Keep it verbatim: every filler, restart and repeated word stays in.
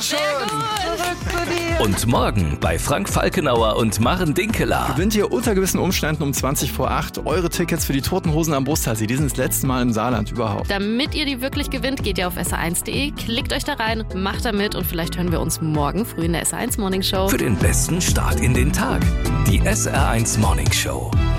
schon. Und morgen bei Frank Falkenauer und Maren Dinkeler. Gewinnt ihr unter gewissen Umständen um zwanzig vor acht eure Tickets für die Toten Hosen am Brusthasi. Die sind das letzte Mal im Saarland überhaupt. Damit ihr die wirklich gewinnt, geht ihr auf S R eins punkt de, klickt euch da rein, macht da mit und vielleicht hören wir uns morgen früh in der S R eins Morning Show. Für den besten Start in den Tag. Die S R eins Morning Show.